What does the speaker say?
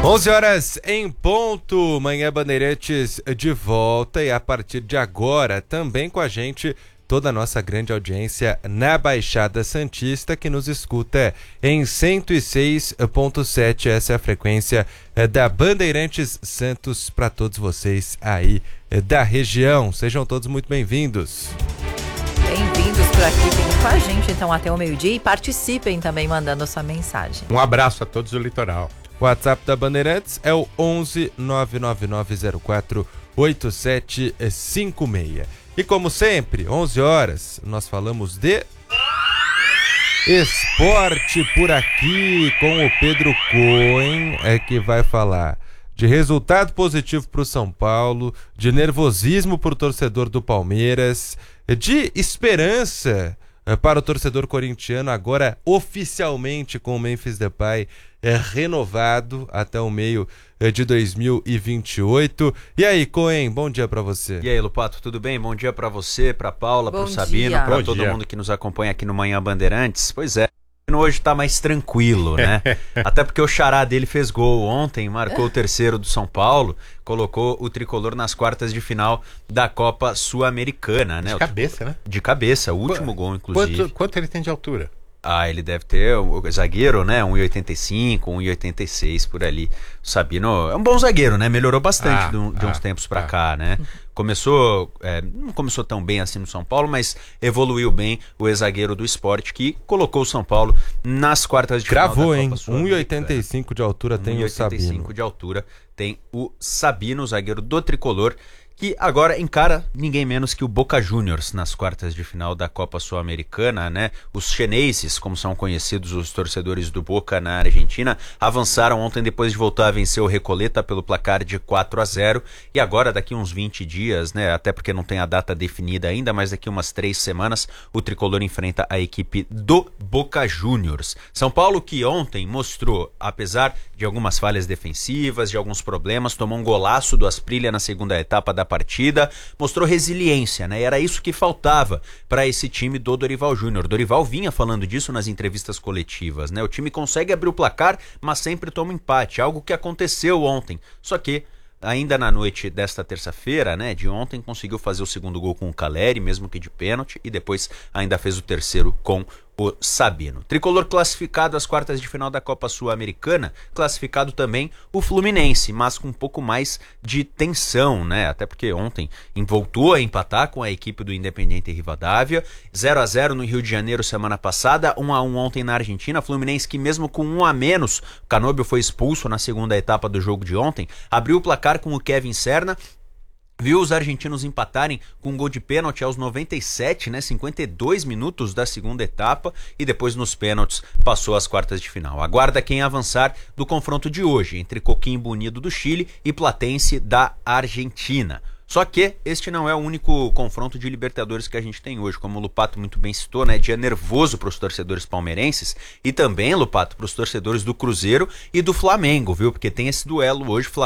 11 horas em ponto, Manhã Bandeirantes de volta e a partir de agora também com a gente toda a nossa grande audiência na Baixada Santista que nos escuta em 106.7, essa é a frequência da Bandeirantes Santos para todos vocês aí da região. Sejam todos muito bem-vindos. Bem-vindos por aqui, fiquem com a gente então até o meio-dia e participem também mandando sua mensagem. Um abraço a todos do litoral. O WhatsApp da Bandeirantes é o 11 99904 8756. E como sempre, 11 horas, nós falamos de esporte por aqui com o Pedro Cohen, que vai falar de resultado positivo para o São Paulo, de nervosismo para o torcedor do Palmeiras, de esperança para o torcedor corintiano, agora oficialmente com o Memphis Depay renovado até o meio de 2028. E aí, Cohen, bom dia para você. E aí, Lupato, tudo bem? Bom dia para você, para Paula, para o Sabino, para todo mundo que nos acompanha aqui no Manhã Bandeirantes. Pois é, hoje tá mais tranquilo, né? Até porque o xará dele fez gol ontem, marcou o terceiro do São Paulo, colocou o tricolor nas quartas de final da Copa Sul-Americana, né? De cabeça, né? De cabeça, o último gol, inclusive. Quanto ele tem de altura? Ah, ele deve ter, o zagueiro, né, 1,85, 1,86 por ali. O Sabino é um bom zagueiro, né, melhorou bastante de uns tempos pra cá, né. Começou, não começou tão bem assim no São Paulo, mas evoluiu bem o ex-zagueiro do Sport, que colocou o São Paulo nas quartas de final da Copa Sul-Americana. 1,85 de altura tem o Sabino. 1,85 de altura tem o Sabino, zagueiro do tricolor, que agora encara ninguém menos que o Boca Juniors nas quartas de final da Copa Sul-Americana, né? Os chineses, como são conhecidos os torcedores do Boca na Argentina, avançaram ontem depois de voltar a vencer o Recoleta pelo placar de 4-0 e agora daqui uns 20 dias, né? Até porque não tem a data definida ainda, mas daqui umas 3 semanas o tricolor enfrenta a equipe do Boca Juniors. São Paulo que ontem mostrou, apesar de algumas falhas defensivas, de alguns problemas, tomou um golaço do Asprilla na segunda etapa da partida, mostrou resiliência, né? Era isso que faltava para esse time do Dorival Júnior. Dorival vinha falando disso nas entrevistas coletivas, né? O time consegue abrir o placar, mas sempre toma empate, algo que aconteceu ontem. Só que ainda na noite desta terça-feira, né, de ontem, conseguiu fazer o segundo gol com o Caleri, mesmo que de pênalti, e depois ainda fez o terceiro com o Sabino. Tricolor classificado às quartas de final da Copa Sul-Americana, classificado também o Fluminense, mas com um pouco mais de tensão, né? Até porque ontem voltou a empatar com a equipe do Independiente Rivadavia, 0-0 no Rio de Janeiro semana passada, 1-1 ontem na Argentina. Fluminense que mesmo com 1 a menos, o Canóbio foi expulso na segunda etapa do jogo de ontem, abriu o placar com o Kevin Serna, viu os argentinos empatarem com um gol de pênalti aos 97, né, 52 minutos da segunda etapa e depois nos pênaltis passou às quartas de final. Aguarda quem avançar do confronto de hoje entre Coquimbo Unido do Chile e Platense da Argentina. Só que este não é o único confronto de Libertadores que a gente tem hoje, como o Lupato muito bem citou, né? Dia nervoso para os torcedores palmeirenses e também, Lupato, para os torcedores do Cruzeiro e do Flamengo, viu? Porque tem esse duelo hoje,